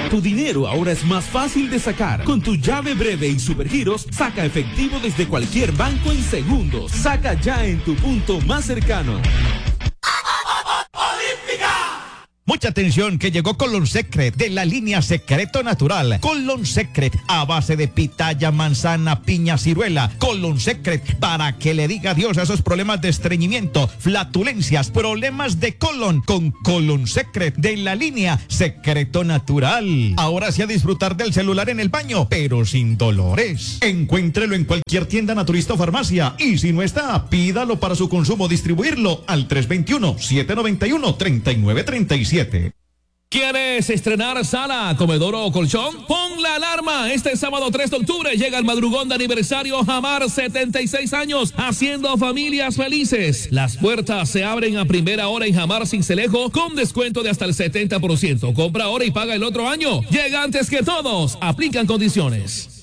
Tu dinero ahora es más fácil de sacar. Con tu llave breve y Supergiros, saca efectivo desde cualquier banco en segundos. Saca ya en tu punto más cercano. Mucha atención, que llegó Colon Secret de la línea Secreto Natural. Colon Secret a base de pitaya, manzana, piña, ciruela. Colon Secret para que le diga adiós a esos problemas de estreñimiento, flatulencias, problemas de colon con Colon Secret de la línea Secreto Natural. Ahora sí a disfrutar del celular en el baño, pero sin dolores. Encuéntrelo en cualquier tienda naturista o farmacia y si no está, pídalo para su consumo, distribuirlo al 321-791-3937. ¿Quieres estrenar sala, comedor o colchón? Pon la alarma. Este sábado 3 de octubre llega el madrugón de aniversario Jamar, 76 años, haciendo familias felices. Las puertas se abren a primera hora en Jamar Sincelejo con descuento de hasta el 70%. Compra ahora y paga el otro año. Llega antes que todos. Aplican condiciones.